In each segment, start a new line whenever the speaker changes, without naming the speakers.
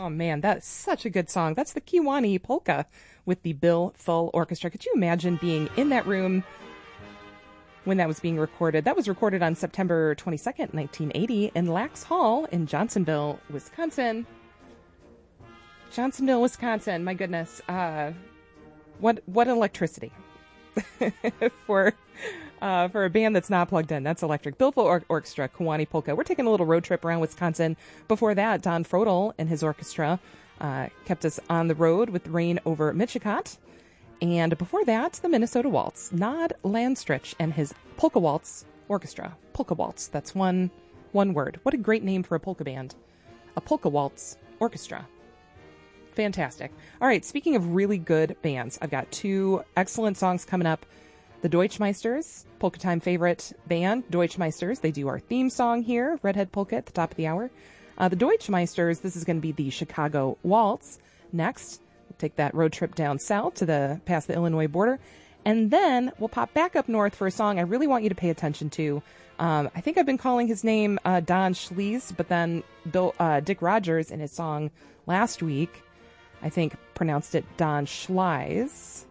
Oh man, that's such a good song. That's the Kiwani Polka with the Bill Full Orchestra. Could you imagine being in that room when that was being recorded? That was recorded on September 22nd, 1980 in Lax Hall in Johnsonville, Wisconsin. Johnsonville, Wisconsin. My goodness. What electricity for a band that's not plugged in. That's electric. Bill Full Orchestra, Kiwani Polka. We're taking a little road trip around Wisconsin. Before that, Don Frodel and his orchestra kept us on the road with Rain Over Michicot. And before that, the Minnesota Waltz, Nod Landstrich and his Polka Waltz Orchestra. Polka Waltz. That's one word. What a great name for a polka band. A Polka Waltz Orchestra. Fantastic. All right, speaking of really good bands, I've got two excellent songs coming up. The Deutschmeisters, Polka Time favorite band, Deutschmeisters. They do our theme song here, Redhead Polka, at the top of the hour. The Deutschmeisters, this is going to be the Chicago Waltz. Next, we'll take that road trip down south to past the Illinois border. And then we'll pop back up north for a song I really want you to pay attention to. I think I've been calling his name Don Schließ, but then Dick Rogers in his song last week, I think pronounced it Don Schleiz.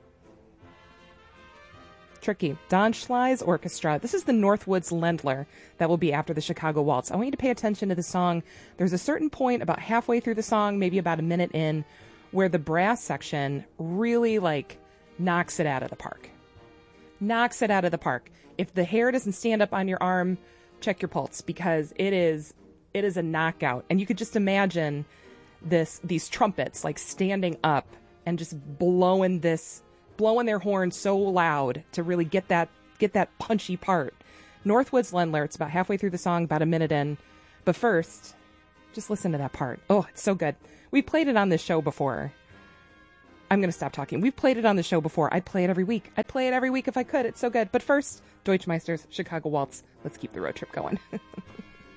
Tricky. Don Schleiz Orchestra. This is the Northwoods Ländler that will be after the Chicago Waltz. I want you to pay attention to the song. There's a certain point about halfway through the song, maybe about a minute in, where the brass section really knocks it out of the park. Knocks it out of the park. If the hair doesn't stand up on your arm, check your pulse, because it is a knockout. And you could just imagine these trumpets standing up and just blowing their horn so loud to really get that punchy part. Northwoods Ländler, it's about halfway through the song, about a minute in. But first, just listen to that part. Oh, it's so good. We've played it on this show before. I'm going to stop talking. We've played it on the show before. I'd play it every week. I'd play it every week if I could. It's so good. But first, Deutschmeisters, Chicago Waltz. Let's keep the road trip going.